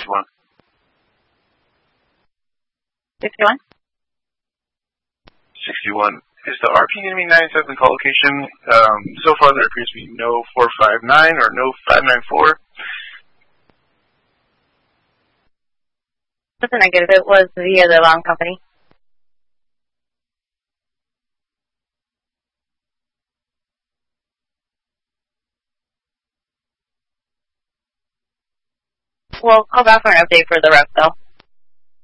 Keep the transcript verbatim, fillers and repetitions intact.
sixty-one. sixty-one? sixty-one. Is the R P going to be ninety-seven call location? Um, so far there appears to be no four five nine or no five nine four. That's a negative. It was via the wrong company. We'll call back for an update for the rest, though.